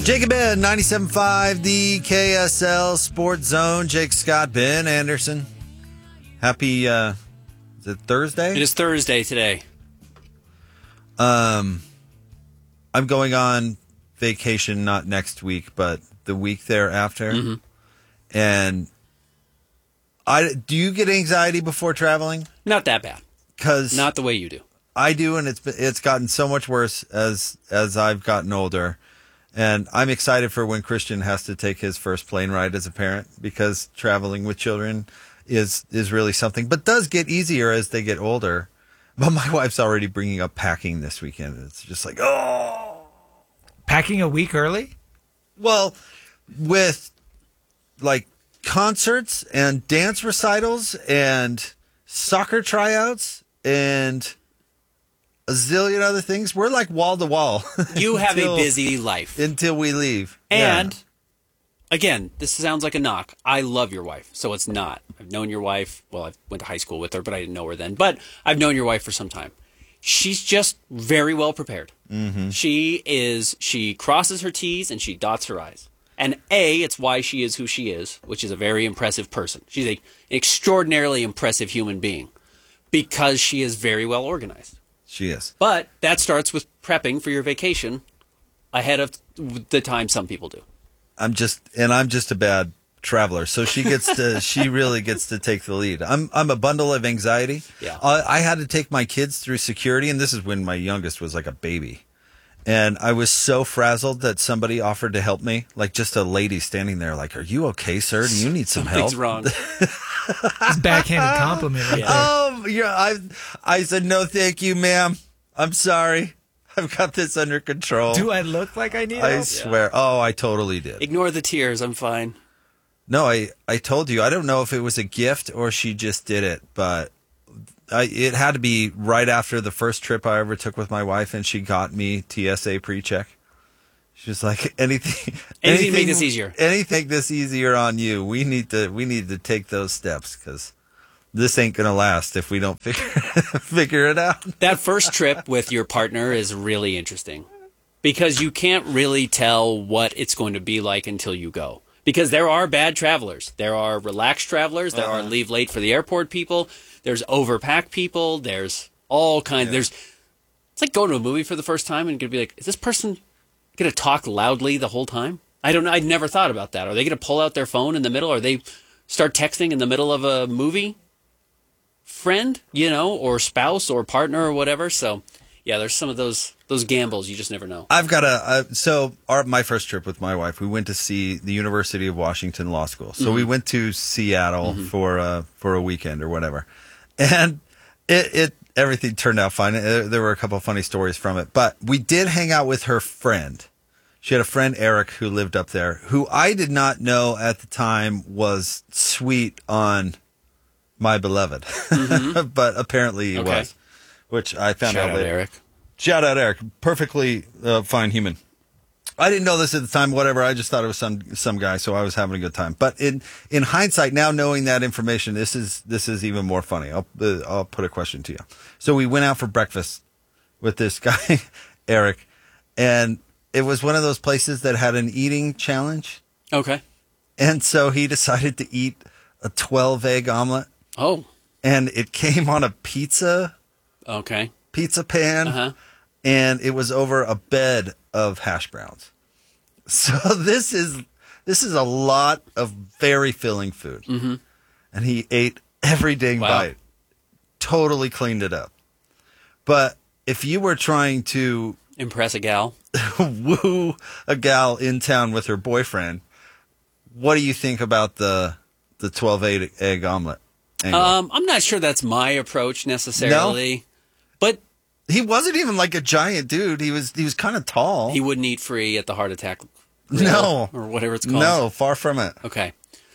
Jake and Ben, 97.5, the KSL Sports Zone. Jake Scott, Ben Anderson. Happy, is it Thursday? It is Thursday today. I'm going on vacation, not next week, but the week thereafter. Mm-hmm. And do you get anxiety before traveling? Not that bad. Because not the way you do. I do, and it's gotten so much worse as I've gotten older. And I'm excited for when Christian has to take his first plane ride as a parent, because traveling with children is really something, but does get easier as they get older. But my wife's already bringing up packing this weekend. It's just like, oh. Packing a week early? Well, with like concerts and dance recitals and soccer tryouts and a zillion other things, we're like wall to wall. You have a busy life. Until we leave. And, again, this sounds like a knock. I love your wife, so it's not. I've known your wife. Well, I went to high school with her, but I didn't know her then. But I've known your wife for some time. She's just very well prepared. Mm-hmm. She crosses her T's and she dots her I's. And it's why she is who she is, which is a very impressive person. She's an extraordinarily impressive human being because she is very well organized. She is. But that starts with prepping for your vacation ahead of the time some people do. I'm just a bad traveler, so she really gets to take the lead. I'm a bundle of anxiety. Yeah. I had to take my kids through security, and this is when my youngest was like a baby. And I was so frazzled that somebody offered to help me, like just a lady standing there like, "Are you okay, sir? Do you need some help?" Something's wrong. It's backhanded compliment right there. I said, "No, thank you, ma'am. I'm sorry. I've got this under control." Do I look like I need help? I swear. Oh, I totally did. Ignore the tears. I'm fine. No, I told you. I don't know if it was a gift or she just did it, but it had to be right after the first trip I ever took with my wife, and she got me TSA pre-check. She was like, anything to make this easier. Anything this easier on you. We need to take those steps, because this ain't going to last if we don't figure it out. That first trip with your partner is really interesting because you can't really tell what it's going to be like until you go. Because there are bad travelers. There are relaxed travelers. There are leave late for the airport people. There's overpack people. There's all kinds. Yeah. It's like going to a movie for the first time and going to be like, is this person going to talk loudly the whole time? I don't know. I'd never thought about that. Are they going to pull out their phone in the middle? Or they start texting in the middle of a movie? Friend, or spouse or partner or whatever. So, yeah, there's some of those gambles you just never know. I've got my first trip with my wife, we went to see the University of Washington Law School. So we went to Seattle for a weekend or whatever, and everything turned out fine. There were a couple of funny stories from it, but we did hang out with her friend. She had a friend, Eric, who lived up there, who I did not know at the time was sweet on my beloved, but apparently he was, which I found out later. Eric. Shout out, Eric. Perfectly fine human. I didn't know this at the time, whatever. I just thought it was some guy, so I was having a good time. But in hindsight, now knowing that information, this is even more funny. I'll put a question to you. So we went out for breakfast with this guy, Eric, and it was one of those places that had an eating challenge. Okay. And so he decided to eat a 12-egg omelet. Oh. And it came on a pizza. Okay. Pizza pan. And it was over a bed of hash browns. So this is a lot of very filling food. Mm-hmm. And he ate every dang bite. Totally cleaned it up. But if you were trying to impress a gal, woo a gal in town with her boyfriend, what do you think about the 12-egg omelet angle? I'm not sure that's my approach necessarily. No? But he wasn't even like a giant dude. He was kind of tall. He wouldn't eat free at the Heart Attack No. Or whatever it's called. No, far from it. Okay.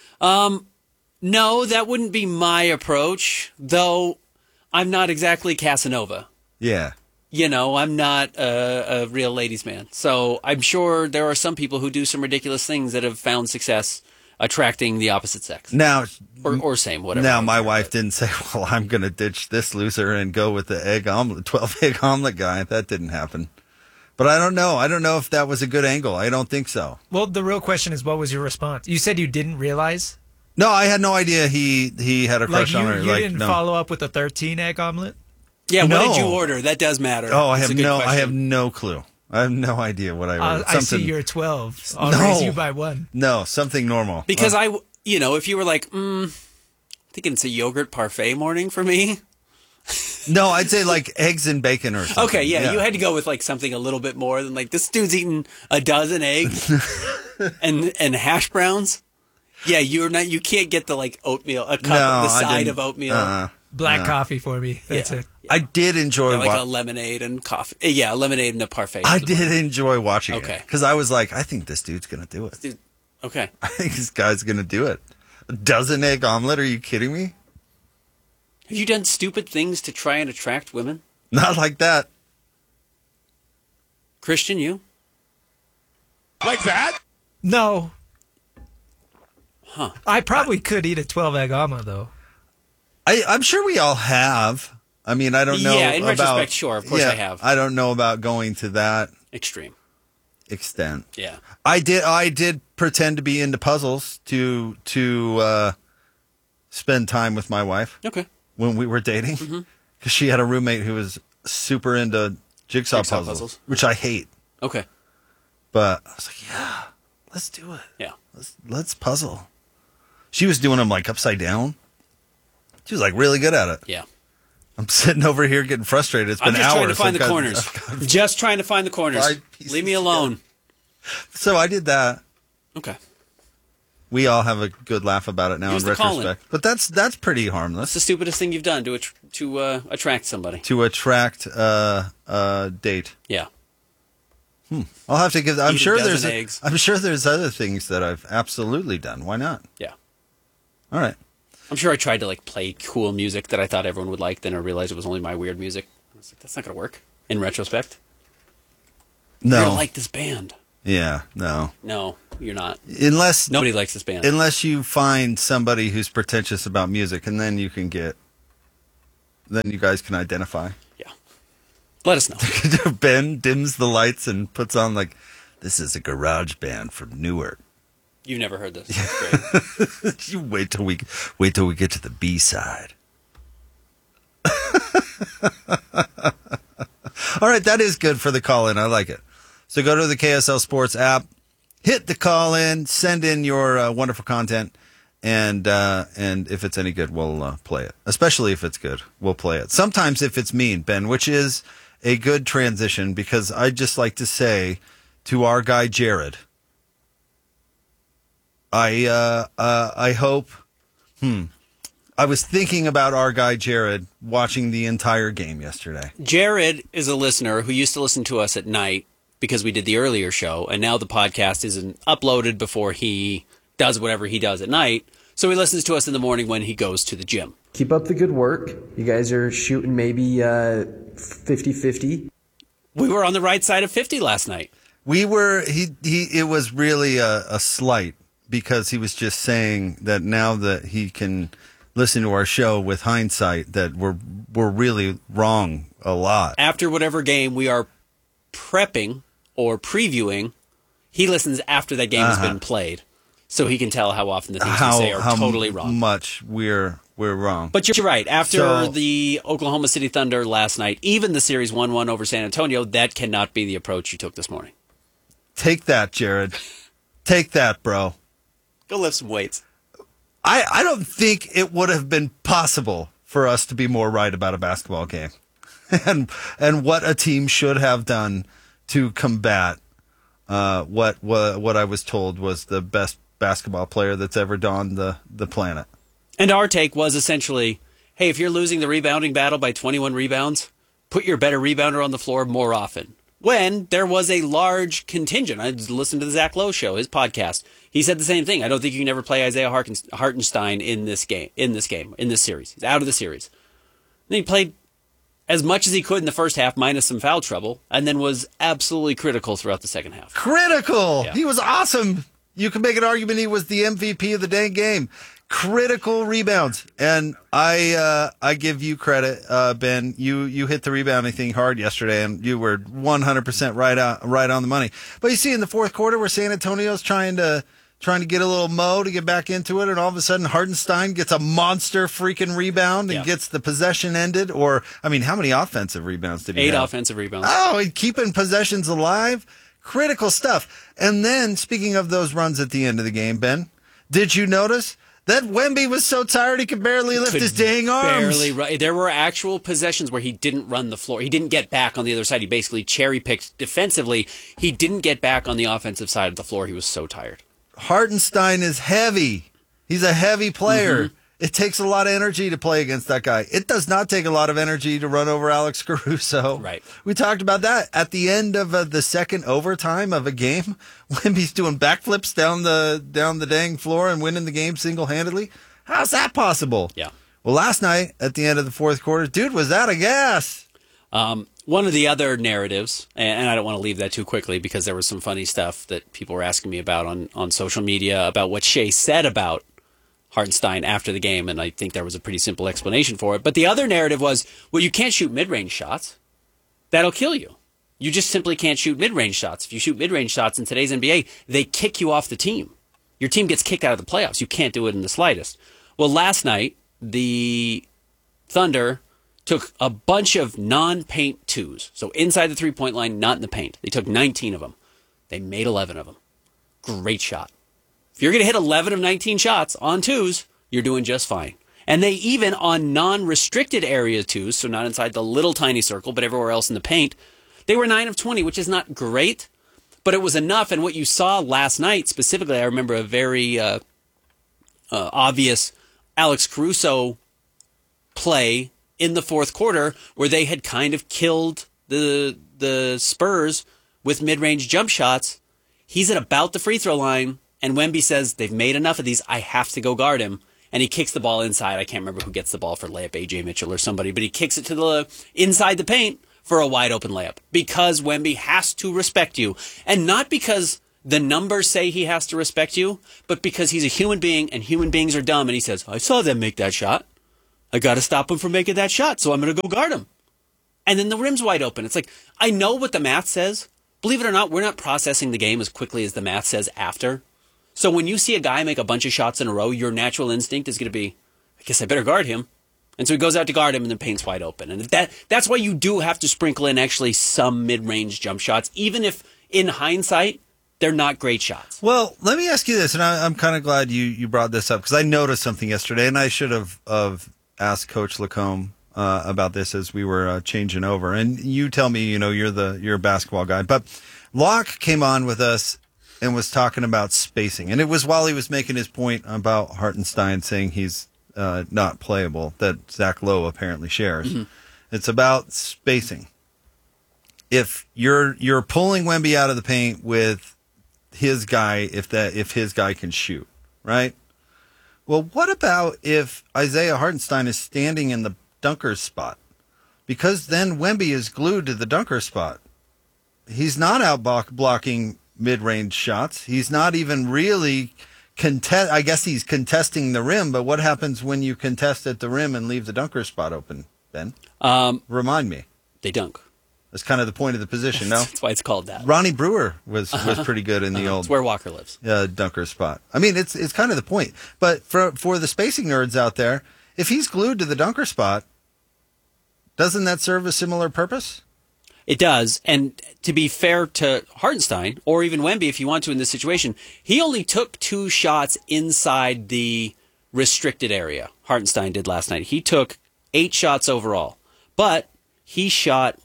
No, that wouldn't be my approach, though I'm not exactly Casanova. Yeah. I'm not a real ladies' man. So I'm sure there are some people who do some ridiculous things that have found success attracting the opposite sex. Now, or same, whatever. Now, my wife didn't say, well, I'm going to ditch this loser and go with the 12-egg omelet guy. That didn't happen. But I don't know. I don't know if that was a good angle. I don't think so. Well, the real question is, what was your response? You said you didn't realize? No, I had no idea he had a crush on her. You didn't follow up with a 13-egg omelet? Yeah, No. what did you order? That does matter. Oh, That's a good question. I have no clue. I have no idea what I ordered. I see you're 12. I'll raise you by 1. No, something normal. Because if you were like, thinking it's a yogurt parfait morning for me. No, I'd say like eggs and bacon or something. Okay, yeah, you had to go with like something a little bit more than like this dude's eating a dozen eggs and hash browns. Yeah, you can't get the like oatmeal, a cup, the side of oatmeal. Black coffee for me. That's it. I did enjoy like a lemonade and coffee. Yeah, a lemonade and a parfait. I did enjoy watching it. Okay. Because I was like, I think this dude's going to do it. Dude, okay. I think this guy's going to do it. A dozen egg omelet? Are you kidding me? Have you done stupid things to try and attract women? Not like that. Christian, you? Like that? No. Huh. I probably could eat a 12-egg omelet, though. I'm sure we all have. I mean, I don't know. Yeah, in about, retrospect, sure. Of course I have. I don't know about going to that Extreme. extent. Yeah. I did pretend to be into puzzles to spend time with my wife. Okay. When we were dating. Because she had a roommate who was super into jigsaw puzzles, which I hate. Okay. But I was like, yeah, let's do it. Yeah. Let's puzzle. She was doing them like upside down. She was like really good at it. Yeah. I'm sitting over here getting frustrated. It's been I'm just hours. trying to find the corners. Just trying to find the corners. Leave me alone. So I did that. Okay. We all have a good laugh about it now Use in the call-in. retrospect. But that's pretty harmless. What's the stupidest thing you've done to attract somebody? To attract a date. Yeah. I'll have to give. I'm Eat a sure dozen there's. eggs. I'm sure there's other things that I've absolutely done. Why not? Yeah. All right. I'm sure I tried to like play cool music that I thought everyone would like, then I realized it was only my weird music. I was like, that's not going to work. In retrospect. No. You're going to like this band. Yeah. No. No, you're not. Unless Nobody likes this band. Unless you find somebody who's pretentious about music, and then you can get. Then you guys can identify. Yeah. Let us know. Ben dims the lights and puts on like, this is a garage band from Newark. You've never heard this. That's great. You wait till we get to the B side. All right, that is good for the call in. I like it. So go to the KSL Sports app, hit the call in, send in your wonderful content, and if it's any good, we'll play it. Especially if it's good, we'll play it. Sometimes if it's mean, Ben, which is a good transition because I'd just like to say to our guy Jared. I hope. I was thinking about our guy Jared watching the entire game yesterday. Jared is a listener who used to listen to us at night because we did the earlier show, and now the podcast isn't uploaded before he does whatever he does at night. So he listens to us in the morning when he goes to the gym. Keep up the good work. You guys are shooting maybe 50-50. We were on the right side of 50 last night. We were. It was really a slight. Because he was just saying that now that he can listen to our show with hindsight, that we're really wrong a lot. After whatever game we are prepping or previewing, he listens after that game has been played, so he can tell how often the things we say are totally wrong. How much we're wrong. But you're right. After the Oklahoma City Thunder last night, even the series 1-1 over San Antonio, that cannot be the approach you took this morning. Take that, Jared. Take that, bro. Go lift some weights. I don't think it would have been possible for us to be more right about a basketball game and what a team should have done to combat what I was told was the best basketball player that's ever dawned the planet. And our take was essentially, hey, if you're losing the rebounding battle by 21 rebounds, put your better rebounder on the floor more often. When there was a large contingent. I listened to the Zach Lowe show, his podcast. He said the same thing. I don't think you can ever play Isaiah Hartenstein in this series. He's out of the series. And he played as much as he could in the first half, minus some foul trouble, and then was absolutely critical throughout the second half. Critical! Yeah. He was awesome. You can make an argument he was the MVP of the dang game. critical rebounds. And I give you credit, Ben. You hit the rebounding thing hard yesterday, and you were 100% right on the money. But you see, in the fourth quarter, where San Antonio's trying to get a little mo to get back into it, and all of a sudden Hartenstein gets a monster freaking rebound and gets the possession ended. Or, I mean, how many offensive rebounds did he have? 8 offensive rebounds. Oh, keeping possessions alive. Critical stuff. And then, speaking of those runs at the end of the game, Ben, did you notice that Wemby was so tired he could barely lift his dang arms? There were actual possessions where he didn't run the floor. He didn't get back on the other side. He basically cherry-picked defensively. He didn't get back on the offensive side of the floor. He was so tired. Hartenstein is heavy. He's a heavy player. Mm-hmm. It takes a lot of energy to play against that guy. It does not take a lot of energy to run over Alex Caruso. Right. We talked about that at the end of the second overtime of a game. Wemby's doing backflips down the dang floor and winning the game single-handedly. How's that possible? Yeah. Well, last night at the end of the fourth quarter, dude was out of gas. One of the other narratives, and I don't want to leave that too quickly because there was some funny stuff that people were asking me about on social media about what Shea said about Hartenstein after the game, and I think there was a pretty simple explanation for it. But the other narrative was, well, you can't shoot mid-range shots. That'll kill you. You just simply can't shoot mid-range shots. If you shoot mid-range shots in today's NBA, they kick you off the team. Your team gets kicked out of the playoffs. You can't do it in the slightest. Well, last night, the Thunder took a bunch of non-paint twos. So inside the three-point line, not in the paint. They took 19 of them. They made 11 of them. Great shot. If you're going to hit 11 of 19 shots on twos, you're doing just fine. And they even on non-restricted area twos, so not inside the little tiny circle, but everywhere else in the paint, they were 9 of 20, which is not great, but it was enough. And what you saw last night, specifically, I remember a very obvious Alex Caruso play in the fourth quarter where they had kind of killed the Spurs with mid-range jump shots. He's at about the free throw line, and Wemby says, they've made enough of these, I have to go guard him. And he kicks the ball inside. I can't remember who gets the ball for layup, A.J. Mitchell or somebody, but he kicks it to the inside the paint for a wide open layup because Wemby has to respect you. And not because the numbers say he has to respect you, but because he's a human being and human beings are dumb. And he says, I saw them make that shot. I got to stop him from making that shot, so I'm going to go guard him. And then the rim's wide open. It's like, I know what the math says. Believe it or not, we're not processing the game as quickly as the math says after. So when you see a guy make a bunch of shots in a row, your natural instinct is going to be, I guess I better guard him. And so he goes out to guard him and the paint's wide open. And that's why you do have to sprinkle in actually some mid-range jump shots, even if in hindsight, they're not great shots. Well, let me ask you this, and I'm kind of glad you brought this up because I noticed something yesterday, and I should have asked Coach Lacombe about this as we were changing over. And you tell me, you're a basketball guy. But Locke came on with us and was talking about spacing. And it was while he was making his point about Hartenstein saying he's not playable, that Zach Lowe apparently shares. Mm-hmm. It's about spacing. If you're pulling Wemby out of the paint with his guy, if his guy can shoot, right? Well, what about if Isaiah Hartenstein is standing in the dunker's spot? Because then Wemby is glued to the dunker spot. He's not out blocking mid-range shots. He's not even really I guess he's contesting the rim, but what happens when you contest at the rim and leave the dunker spot open, Ben? Remind me. They dunk. That's kind of the point of the position, no? That's why it's called that. Ronnie Brewer was pretty good in the old... It's where Walker lives. Dunker spot. I mean, it's kind of the point. But for the spacing nerds out there, if he's glued to the dunker spot, doesn't that serve a similar purpose? It does. And to be fair to Hartenstein, or even Wemby if you want to in this situation, he only took 2 shots inside the restricted area. Hartenstein did last night. He took 8 shots overall. But he shot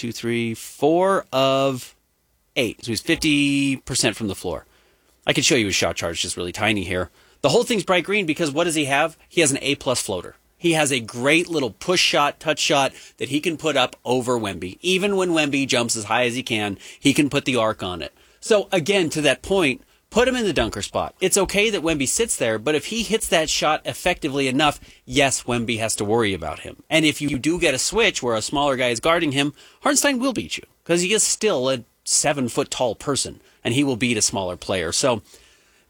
4 of 8. So he's 50% from the floor. I can show you his shot chart. It's just really tiny here. The whole thing's bright green because what does he have? He has an A-plus floater. He has a great little push shot, touch shot that he can put up over Wemby. Even when Wemby jumps as high as he can put the arc on it. So again, to that point, put him in the dunker spot. It's okay that Wemby sits there, but if he hits that shot effectively enough, yes, Wemby has to worry about him. And if you do get a switch where a smaller guy is guarding him, Hartenstein will beat you because he is still a 7-foot tall person and he will beat a smaller player. So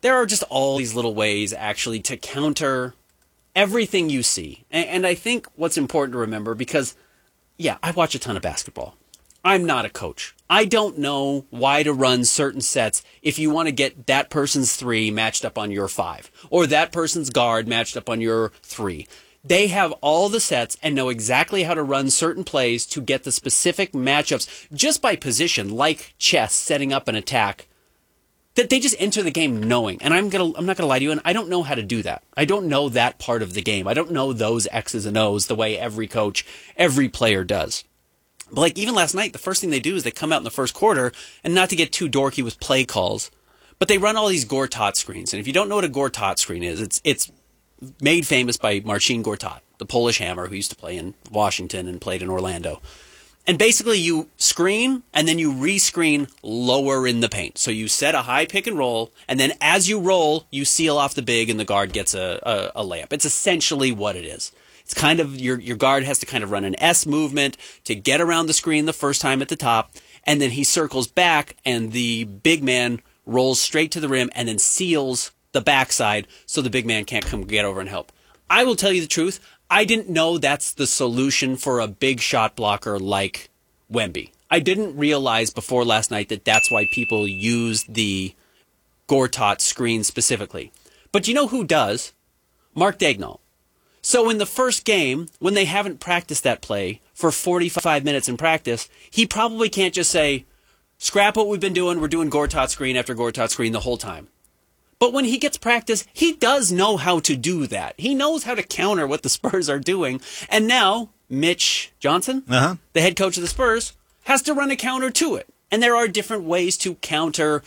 there are just all these little ways actually to counter everything you see. And I think what's important to remember, because, yeah, I watch a ton of basketball. I'm not a coach. I don't know why to run certain sets if you want to get that person's 3 matched up on your 5, or that person's guard matched up on your 3. They have all the sets and know exactly how to run certain plays to get the specific matchups just by position, like chess, setting up an attack, that they just enter the game knowing. And I'm not gonna lie to you, and I don't know how to do that. I don't know that part of the game. I don't know those X's and O's the way every coach, every player does. But like even last night, the first thing they do is they come out in the first quarter, and not to get too dorky with play calls, but they run all these Gortat screens. And if you don't know what a Gortat screen is, it's made famous by Marcin Gortat, the Polish hammer who used to play in Washington and played in Orlando. And basically you screen and then you rescreen lower in the paint. So you set a high pick and roll, and then as you roll, you seal off the big and the guard gets a layup. It's essentially what it is. It's kind of your guard has to kind of run an S movement to get around the screen the first time at the top, and then he circles back and the big man rolls straight to the rim and then seals the backside so the big man can't come get over and help. I will tell you the truth, I didn't know that's the solution for a big shot blocker like Wemby. I didn't realize before last night that that's why people use the Gortat screen specifically. But you know who does? Mark Daigneault. So in the first game, when they haven't practiced that play for 45 minutes in practice, he probably can't just say, scrap what we've been doing, we're doing Gortat screen after Gortat screen the whole time. But when he gets practice, he does know how to do that. He knows how to counter what the Spurs are doing. And now, Mitch Johnson, the head coach of the Spurs, has to run a counter to it. And there are different ways to counter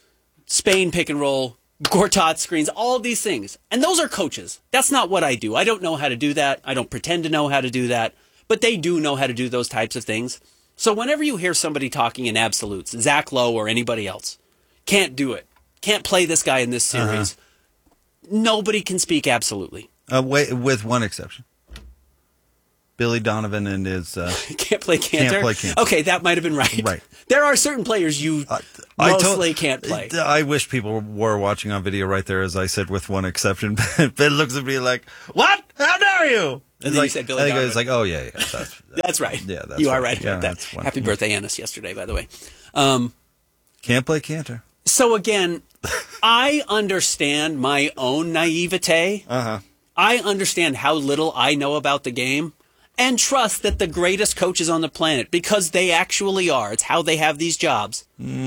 Spain pick and roll, Gortat screens, all of these things. And those are coaches. That's not what I do. I don't know how to do that. I don't pretend to know how to do that. But they do know how to do those types of things. So whenever you hear somebody talking in absolutes, Zach Lowe or anybody else, can't do it, can't play this guy in this series, nobody can speak absolutely. With one exception. Billy Donovan and his... can't play Cantor? Can't play Cantor. Okay, that might have been right. Right. There are certain players you mostly can't play. I wish people were watching on video right there as I said with one exception. Ben looks at me like, what? How dare you? And then you said Billy Donovan. He's like, oh, yeah. That's right. Yeah, that's you right. are right about that. Happy birthday, Ennis, yesterday, by the way. Can't play Cantor. So again, I understand my own naivete. I understand how little I know about the game and trust that the greatest coaches on the planet, because they actually are, it's how they have these jobs,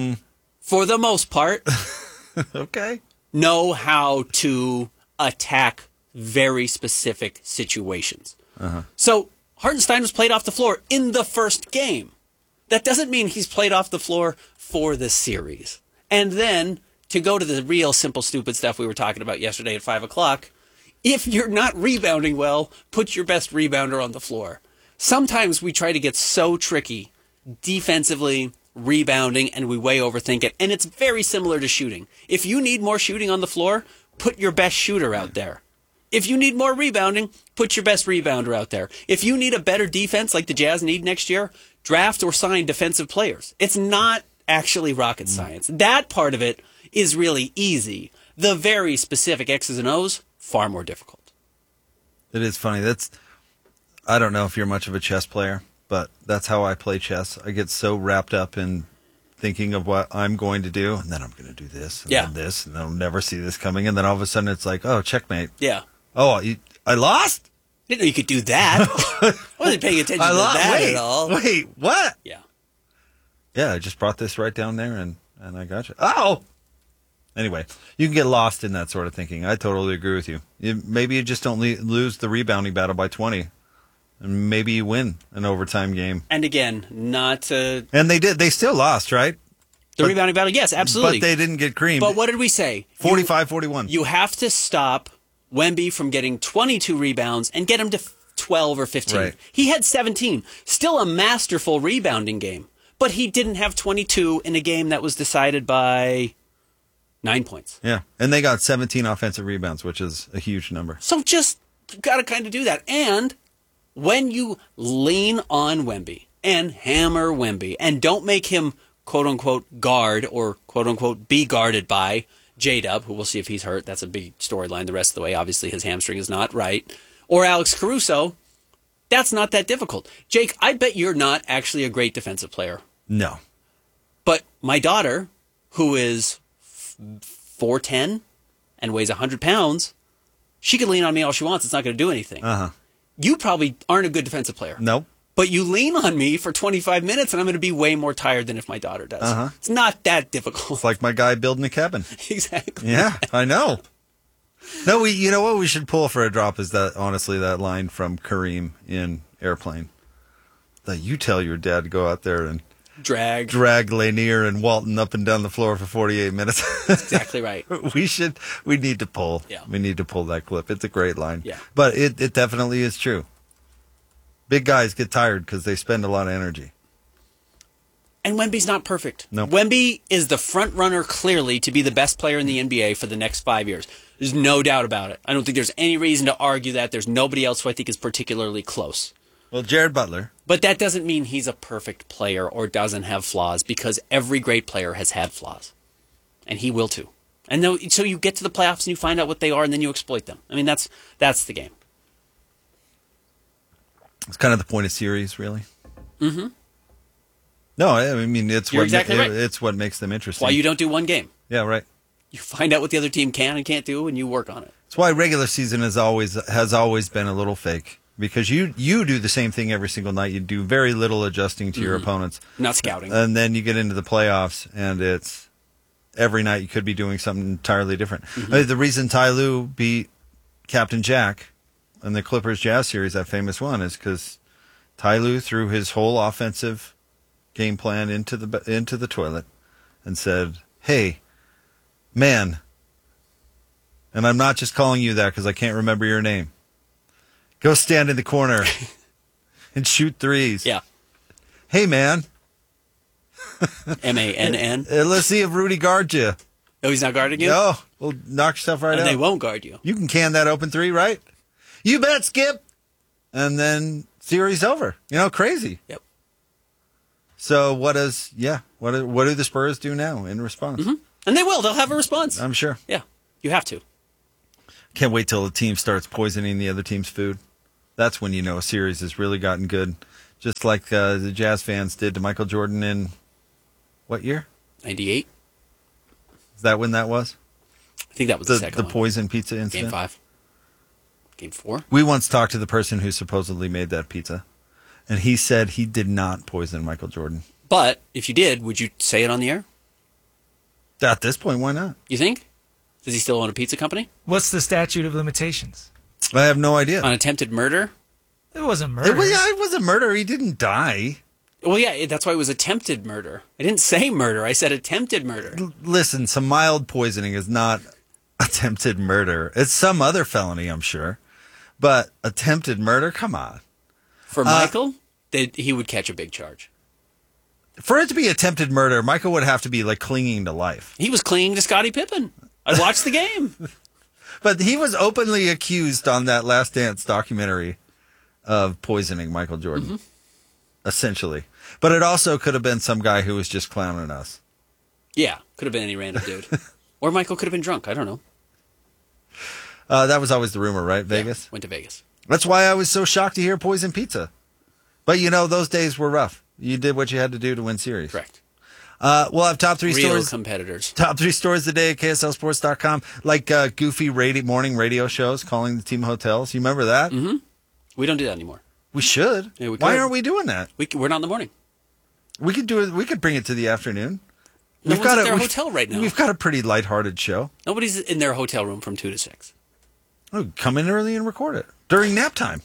for the most part, Okay. know how to attack very specific situations. So Hartenstein was played off the floor in the first game. That doesn't mean he's played off the floor for the series. And then, to go to the real simple, stupid stuff we were talking about yesterday at 5 o'clock, if you're not rebounding well, put your best rebounder on the floor. Sometimes we try to get so tricky defensively, rebounding, and we way overthink it. And it's very similar to shooting. If you need more shooting on the floor, put your best shooter out there. If you need more rebounding, put your best rebounder out there. If you need a better defense like the Jazz need next year, draft or sign defensive players. It's not actually rocket science. That part of it is really easy. The very specific X's and O's, far more difficult. It is funny. I don't know if you're much of a chess player, but that's how I play chess. I get so wrapped up in thinking of what I'm going to do, and then I'm going to do this, and then this, and I'll never see this coming, and then all of a sudden it's like, oh, checkmate. Yeah. Oh, I lost? Didn't know you could do that. I wasn't paying attention to that at all. Wait, what? Yeah. Yeah, I just brought this right down there, and I got you. Oh! Anyway, you can get lost in that sort of thinking. I totally agree with you. Maybe you just don't lose the rebounding battle by 20. And maybe you win an overtime game. And again, not to... And they did. They still lost, right? Rebounding battle, yes, absolutely. But they didn't get creamed. But what did we say? 45-41. You have to stop Wemby from getting 22 rebounds and get him to 12 or 15. Right. He had 17. Still a masterful rebounding game. But he didn't have 22 in a game that was decided by 9 points. Yeah, and they got 17 offensive rebounds, which is a huge number. So just got to kind of do that. And when you lean on Wemby and hammer Wemby and don't make him quote-unquote guard or quote-unquote be guarded by J-Dub, who we'll see if he's hurt. That's a big storyline the rest of the way. Obviously, his hamstring is not right. Or Alex Caruso. That's not that difficult. Jake, I bet you're not actually a great defensive player. No. But my daughter, who is 4'10", and weighs 100 pounds, she can lean on me all she wants. It's not going to do anything. Uh-huh. You probably aren't a good defensive player. Nope. But you lean on me for 25 minutes, and I'm going to be way more tired than if my daughter does. Uh-huh. It's not that difficult. It's like my guy building a cabin. Exactly. Yeah, I know. No, you know what we should pull for a drop is that, honestly, that line from Kareem in Airplane. That you tell your dad to go out there and drag Lanier and Walton up and down the floor for 48 minutes. That's exactly right. We need to pull. Yeah. We need to pull that clip. It's a great line. Yeah. But it definitely is true. Big guys get tired because they spend a lot of energy. And Wemby's not perfect. No. Wemby is the front runner clearly to be the best player in the NBA for the next 5 years. There's no doubt about it. I don't think there's any reason to argue that. There's nobody else who I think is particularly close. Well, Jared Butler. But that doesn't mean he's a perfect player or doesn't have flaws, because every great player has had flaws. And he will too. And so you get to the playoffs and you find out what they are and then you exploit them. I mean, that's the game. It's kind of the point of series, really. Mm-hmm. No, I mean, it's You're what exactly right. It's what makes them interesting. Why you don't do one game. Yeah, right. You find out what the other team can and can't do, and you work on it. That's why regular season has always been a little fake, because you do the same thing every single night. You do very little adjusting to your opponents. Not scouting. And then you get into the playoffs, and it's every night you could be doing something entirely different. The reason Ty Lue beat Captain Jack in the Clippers Jazz series, that famous one, is because Ty Lue threw his whole offensive game plan into the toilet and said, "Hey, man," and I'm not just calling you that because I can't remember your name, "go stand in the corner and shoot threes." Yeah. Hey, man. MANN. Let's see if Rudy guards you. No, he's not guarding you? No, we'll knock yourself right And out. they won't guard you. You can can that open three, right? You bet, Skip. And then series over. Crazy. Yep. So what do the Spurs do now in response? Mm-hmm. And they will. They'll have a response. I'm sure. Yeah. You have to. Can't wait till the team starts poisoning the other team's food. That's when a series has really gotten good. Just like the Jazz fans did to Michael Jordan in what year? 98. Is that when that was? I think that was the second the one. poison pizza incident? Game 5. Game 4. We once talked to the person who supposedly made that pizza, and he said he did not poison Michael Jordan. But if you did, would you say it on the air? At this point, why not? You think? Does he still own a pizza company? What's the statute of limitations? I have no idea. On attempted murder? It wasn't murder. It was a murder. He didn't die. Well, yeah, that's why it was attempted murder. I didn't say murder. I said attempted murder. Listen, some mild poisoning is not attempted murder. It's some other felony, I'm sure. But attempted murder? Come on. For Michael, he would catch a big charge. For it to be attempted murder, Michael would have to be like clinging to life. He was clinging to Scottie Pippen. I watched the game. But he was openly accused on that Last Dance documentary of poisoning Michael Jordan, essentially. But it also could have been some guy who was just clowning us. Yeah, could have been any random dude. Or Michael could have been drunk. I don't know. That was always the rumor, right? Vegas? Yeah, went to Vegas. That's why I was so shocked to hear poison pizza. But those days were rough. You did what you had to do to win series. Correct. We'll have top three Real stories. competitors. Top 3 stories of the day at KSLSports.com. Like goofy morning radio shows calling the team hotels. You remember that? Mm-hmm. We don't do that anymore. We should. Yeah, we Why could. aren't we doing that? We're not in the morning. We could do it. We could bring it to the afternoon. No one's at their hotel right now. We've got a pretty lighthearted show. Nobody's in their hotel room from 2 to 6. Oh, come in early and record it during nap time.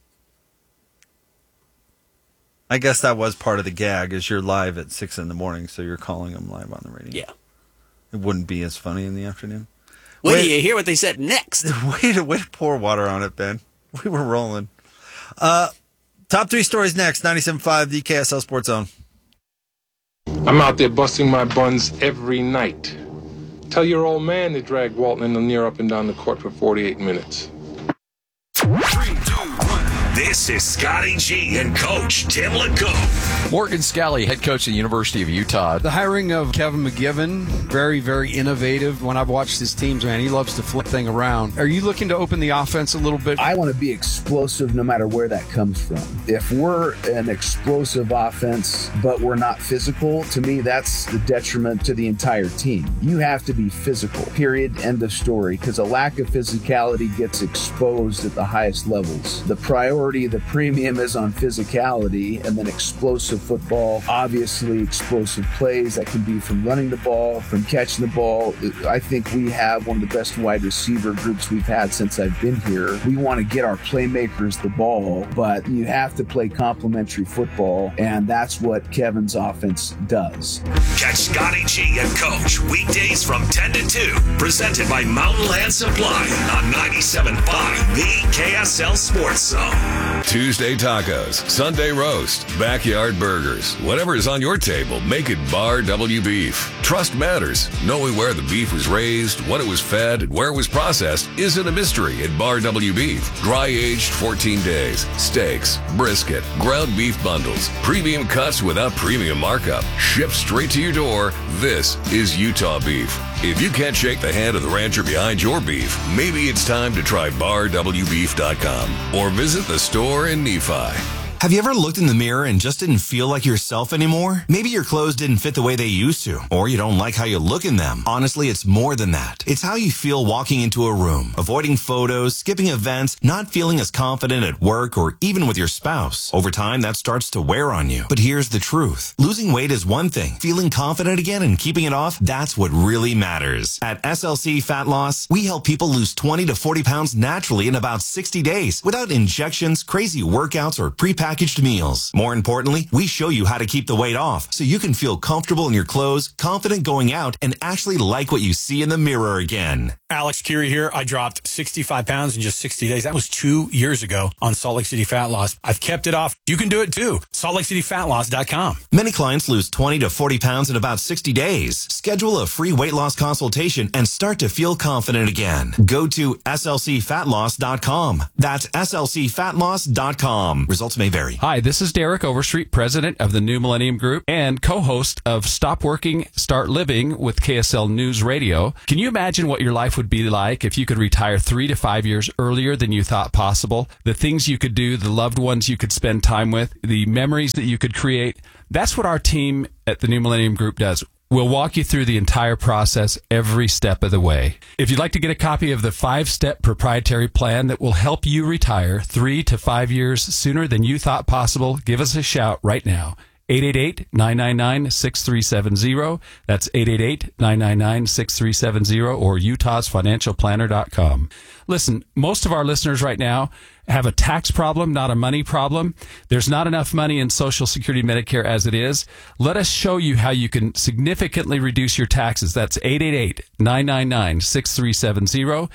I guess that was part of the gag, is you're live at 6 a.m, so you're calling them live on the radio. Yeah. It wouldn't be as funny in the afternoon. Wait till you hear what they said next. Way to pour water on it, Ben. We were rolling. Top 3 stories next. 97.5, the KSL Sports Zone. I'm out there busting my buns every night. Tell your old man to drag Walton and Lanier up and down the court for 48 minutes. 3, 2, 1. This is Scotty G and Coach Tim LeCouf. Morgan Scally, head coach at the University of Utah. The hiring of Kevin McGivern, very, very innovative. When I've watched his teams, man, he loves to flip thing around. Are you looking to open the offense a little bit? I want to be explosive no matter where that comes from. If we're an explosive offense, but we're not physical, to me, that's the detriment to the entire team. You have to be physical, period, end of story, because a lack of physicality gets exposed at the highest levels. The priority, the premium is on physicality, and then explosive football, obviously explosive plays that can be from running the ball, from catching the ball. I think we have one of the best wide receiver groups we've had since I've been here. We want to get our playmakers the ball, but you have to play complementary football, and that's what Kevin's offense does. Catch Scotty G and Coach weekdays from 10 to 2, presented by Mountain Land Supply on 97.5, the KSL Sports Zone. Tuesday tacos, Sunday roast, backyard burgers. Whatever is on your table, make it Bar W Beef. Trust matters. Knowing where the beef was raised, what it was fed, and where it was processed isn't a mystery at Bar W Beef. Dry aged 14 days, steaks, brisket, ground beef bundles, premium cuts without premium markup, shipped straight to your door. This is Utah beef. If you can't shake the hand of the rancher behind your beef, maybe it's time to try BarWBeef.com or visit the store in Nephi. Have you ever looked in the mirror and just didn't feel like yourself anymore? Maybe your clothes didn't fit the way they used to, or you don't like how you look in them. Honestly, it's more than that. It's how you feel walking into a room, avoiding photos, skipping events, not feeling as confident at work or even with your spouse. Over time, that starts to wear on you. But here's the truth. Losing weight is one thing. Feeling confident again and keeping it off, that's what really matters. At SLC Fat Loss, we help people lose 20 to 40 pounds naturally in about 60 days without injections, crazy workouts, or prepackaged meals. More importantly, we show you how to keep the weight off so you can feel comfortable in your clothes, confident going out, and actually like what you see in the mirror again. Alex Curie here. I dropped 65 pounds in just 60 days. That was 2 years ago on Salt Lake City Fat Loss. I've kept it off. You can do it too. SaltLakeCityFatLoss.com. Many clients lose 20 to 40 pounds in about 60 days. Schedule a free weight loss consultation and start to feel confident again. Go to SLCFatLoss.com. That's SLCFatLoss.com. Results may vary. Hi, this is Derek Overstreet, president of the New Millennium Group and co-host of Stop Working, Start Living with KSL News Radio. Can you imagine what your life would be like if you could retire 3 to 5 years earlier than you thought possible? The things you could do, the loved ones you could spend time with, the memories that you could create. That's what our team at the New Millennium Group does. We'll walk you through the entire process every step of the way. If you'd like to get a copy of the 5-step proprietary plan that will help you retire 3 to 5 years sooner than you thought possible, give us a shout right now. 888-999-6370. That's 888-999-6370 or utahsfinancialplanner.com. Listen, most of our listeners right now have a tax problem, not a money problem. There's not enough money in Social Security Medicare as it is. Let us show you how you can significantly reduce your taxes. That's 888-999-6370.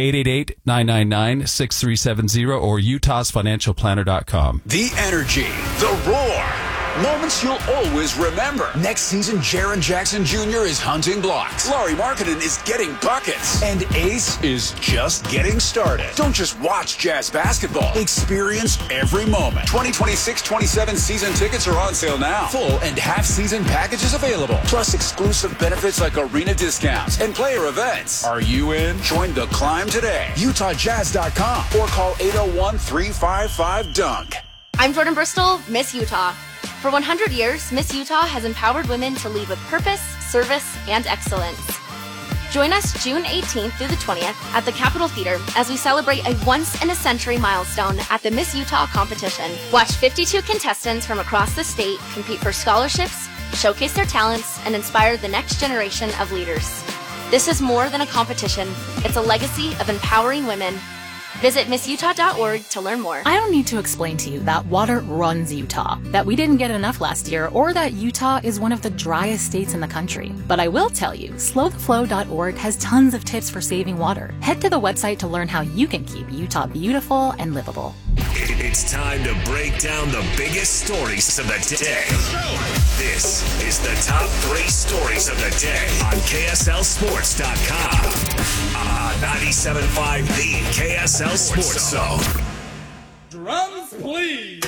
888-999-6370 or utahsfinancialplanner.com. The energy, the roar. Moments you'll always remember. Next season, Jaren Jackson Jr. is hunting blocks. Laurie Markkinen is getting buckets. And Ace is just getting started. Don't just watch Jazz basketball. Experience every moment. 2026-27 season tickets are on sale now. Full and half-season packages available. Plus exclusive benefits like arena discounts and player events. Are you in? Join the climb today. UtahJazz.com or call 801-355-DUNK. I'm Jordan Bristol, Miss Utah. For 100 years, Miss Utah has empowered women to lead with purpose, service, and excellence. Join us June 18th through the 20th at the Capitol Theater as we celebrate a once-in-a-century milestone at the Miss Utah competition. Watch 52 contestants from across the state compete for scholarships, showcase their talents, and inspire the next generation of leaders. This is more than a competition. It's a legacy of empowering women. Visit MissUtah.org to learn more. I don't need to explain to you that water runs Utah, that we didn't get enough last year, or that Utah is one of the driest states in the country. But I will tell you, slowtheflow.org has tons of tips for saving water. Head to the website to learn how you can keep Utah beautiful and livable. It's time to break down the biggest stories of the day. This is the top 3 stories of the day on KSLSports.com. 97.5, the KSL Sports Zone. Drums, please.